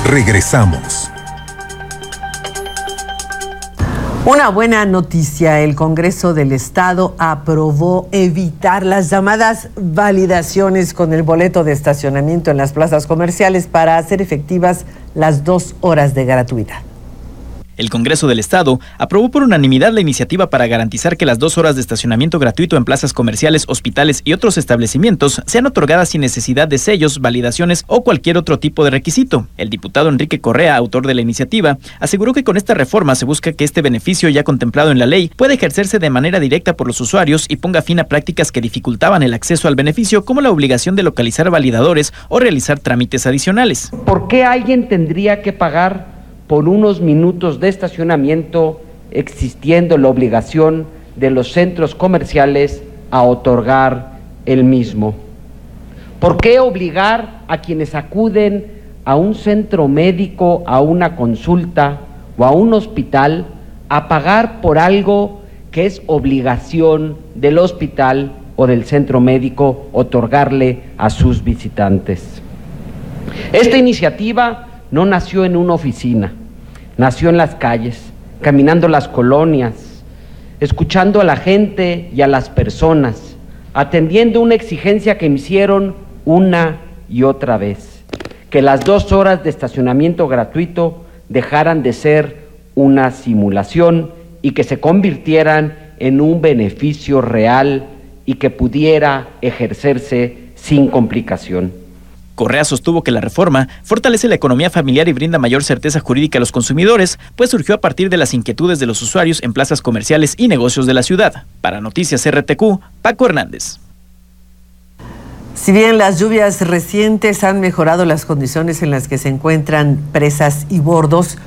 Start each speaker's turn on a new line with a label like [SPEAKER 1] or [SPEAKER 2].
[SPEAKER 1] Regresamos.
[SPEAKER 2] Una buena noticia, el Congreso del Estado aprobó evitar las llamadas validaciones con el boleto de estacionamiento en las plazas comerciales para hacer efectivas las 2 horas de gratuidad.
[SPEAKER 3] El Congreso del Estado aprobó por unanimidad la iniciativa para garantizar que las 2 horas de estacionamiento gratuito en plazas comerciales, hospitales y otros establecimientos sean otorgadas sin necesidad de sellos, validaciones o cualquier otro tipo de requisito. El diputado Enrique Correa, autor de la iniciativa, aseguró que con esta reforma se busca que este beneficio ya contemplado en la ley pueda ejercerse de manera directa por los usuarios y ponga fin a prácticas que dificultaban el acceso al beneficio, como la obligación de localizar validadores o realizar trámites adicionales.
[SPEAKER 4] ¿Por qué alguien tendría que pagar por unos minutos de estacionamiento, existiendo la obligación de los centros comerciales a otorgar el mismo? ¿Por qué obligar a quienes acuden a un centro médico, a una consulta o a un hospital a pagar por algo que es obligación del hospital o del centro médico otorgarle a sus visitantes? Esta iniciativa no nació en una oficina, nació en las calles, caminando las colonias, escuchando a la gente y a las personas, atendiendo una exigencia que me hicieron una y otra vez, que las 2 horas de estacionamiento gratuito dejaran de ser una simulación y que se convirtieran en un beneficio real y que pudiera ejercerse sin complicación.
[SPEAKER 3] Correa sostuvo que la reforma fortalece la economía familiar y brinda mayor certeza jurídica a los consumidores, pues surgió a partir de las inquietudes de los usuarios en plazas comerciales y negocios de la ciudad. Para Noticias RTQ, Paco Hernández.
[SPEAKER 2] Si bien las lluvias recientes han mejorado las condiciones en las que se encuentran presas y bordos,